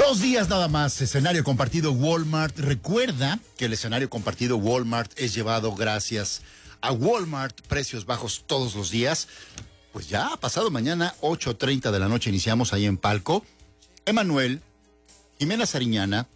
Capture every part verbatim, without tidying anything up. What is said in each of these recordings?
Dos días nada más, escenario compartido Walmart. Recuerda que el escenario compartido Walmart es llevado gracias a Walmart, precios bajos todos los días. Pues ya, pasado mañana, ocho treinta de la noche, iniciamos ahí en Palco. Emanuel, Jimena Sariñana,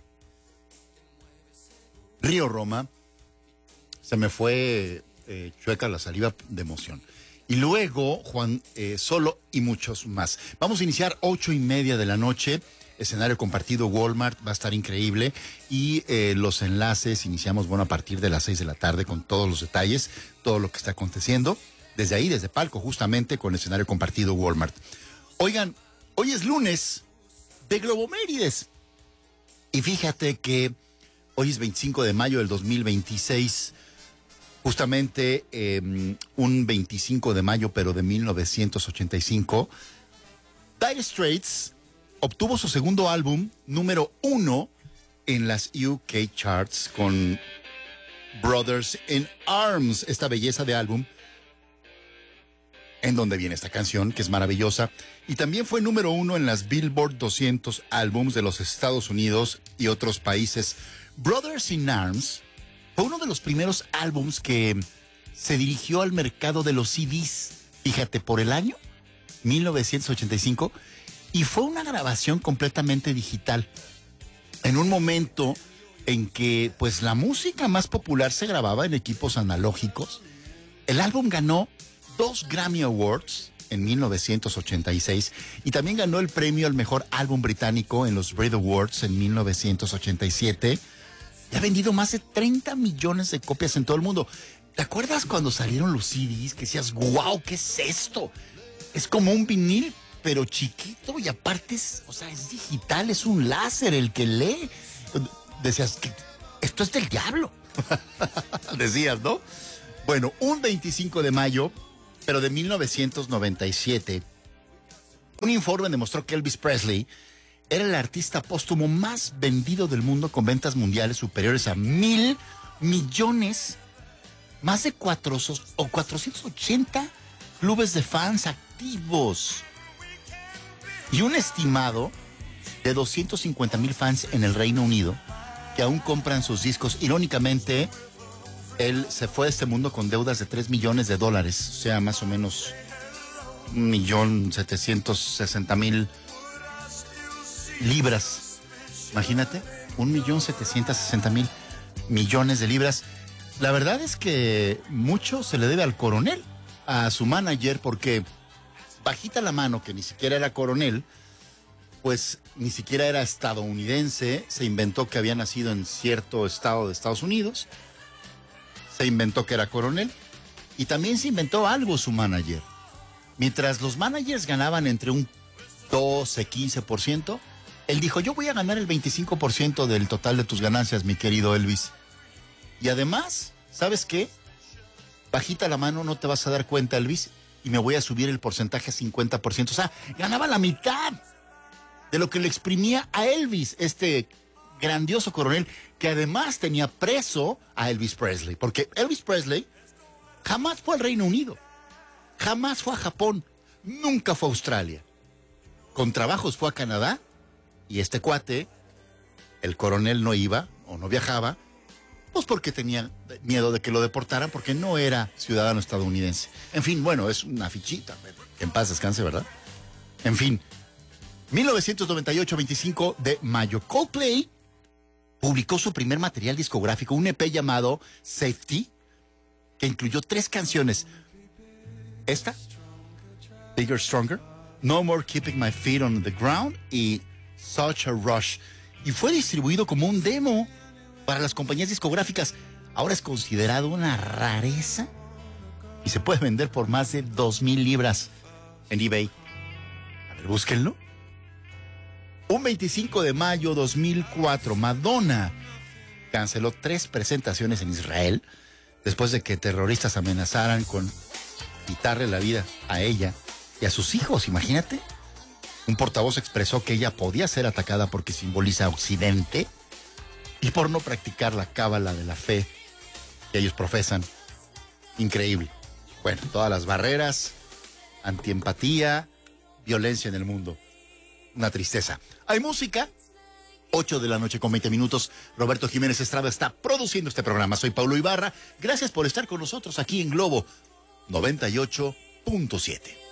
Río Roma. Se me fue eh, chueca la saliva de emoción. Y luego Juan eh, Solo y muchos más. Vamos a iniciar ocho y media de la noche. Escenario compartido Walmart, va a estar increíble. Y eh, los enlaces iniciamos, bueno, a partir de las seis de la tarde con todos los detalles, todo lo que está aconteciendo. Desde ahí, desde Palco, justamente con escenario compartido Walmart. Oigan, hoy es lunes de Globomérides. Y fíjate que hoy es veinticinco de mayo del dos mil veintiséis. Justamente eh, un veinticinco de mayo, pero de mil novecientos ochenta y cinco. Dire Straits obtuvo su segundo álbum, número uno, en las U K charts con Brothers in Arms, esta belleza de álbum, en donde viene esta canción, que es maravillosa, y también fue número uno en las Billboard doscientos álbums de los Estados Unidos y otros países. Brothers in Arms fue uno de los primeros álbums que se dirigió al mercado de los C Ds, fíjate, por el año mil novecientos ochenta y cinco, y fue una grabación completamente digital, en un momento en que pues la música más popular se grababa en equipos analógicos. El álbum ganó dos Grammy Awards en mil novecientos ochenta y seis y también ganó el premio al mejor álbum británico en los Brit Awards en mil novecientos ochenta y siete. Y ha vendido más de treinta millones de copias en todo el mundo. ¿Te acuerdas cuando salieron los C Ds que decías, wow, ¿qué es esto? Es como un vinil, pero chiquito, y aparte es, o sea, es digital, es un láser el que lee. Decías que esto es del diablo. Decías, ¿no? Bueno, un veinticinco de mayo, pero de mil novecientos noventa y siete, un informe demostró que Elvis Presley era el artista póstumo más vendido del mundo, con ventas mundiales superiores a mil millones, más de cuatrocientos o cuatrocientos ochenta clubes de fans activos y un estimado de doscientos cincuenta mil fans en el Reino Unido que aún compran sus discos. Irónicamente, él se fue de este mundo con deudas de tres millones de dólares, o sea, más o menos un millón setecientos sesenta mil libras. Imagínate, un millón setecientos sesenta mil millones de libras. La verdad es que mucho se le debe al coronel, a su manager, porque bajita la mano, que ni siquiera era coronel, pues ni siquiera era estadounidense, se inventó que había nacido en cierto estado de Estados Unidos, se inventó que era coronel, y también se inventó algo su manager. Mientras los managers ganaban entre un doce, quince por ciento, él dijo, yo voy a ganar el veinticinco por ciento del total de tus ganancias, mi querido Elvis. Y además, ¿sabes qué? Bajita la mano, no te vas a dar cuenta, Elvis, y me voy a subir el porcentaje a cincuenta por ciento. O sea, ganaba la mitad de lo que le exprimía a Elvis, este grandioso coronel, que además tenía preso a Elvis Presley, porque Elvis Presley jamás fue al Reino Unido, jamás fue a Japón, nunca fue a Australia. Con trabajos fue a Canadá, y este cuate, el coronel, no iba o no viajaba, pues porque tenía miedo de que lo deportaran, porque no era ciudadano estadounidense. En fin, bueno, es una fichita, que en paz descanse, ¿verdad? En fin, mil novecientos noventa y ocho, veinticinco de mayo, Coldplay publicó su primer material discográfico, un E P llamado Safety, que incluyó tres canciones. Esta, Bigger, Stronger, No More Keeping My Feet on the Ground y Such a Rush. Y fue distribuido como un demo para las compañías discográficas. Ahora es considerado una rareza y se puede vender por más de dos mil libras en eBay. A ver, búsquenlo. Un veinticinco de mayo dos mil cuatro, Madonna canceló tres presentaciones en Israel después de que terroristas amenazaran con quitarle la vida a ella y a sus hijos. Imagínate. Un portavoz expresó que ella podía ser atacada porque simboliza a Occidente y por no practicar la cábala de la fe que ellos profesan. Increíble. Bueno, todas las barreras, antiempatía, violencia en el mundo. Una tristeza. Hay música, ocho de la noche con veinte minutos. Roberto Jiménez Estrada está produciendo este programa. Soy Paulo Ibarra. Gracias por estar con nosotros aquí en Globo noventa y ocho punto siete.